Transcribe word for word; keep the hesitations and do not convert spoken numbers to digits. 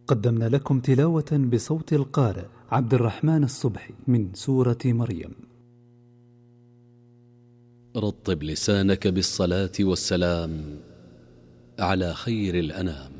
قدمنا لكم تلاوة بصوت القارئ عبد الرحمن الصبحي من سورة مريم. رطب لسانك بالصلاة والسلام على خير الأنام.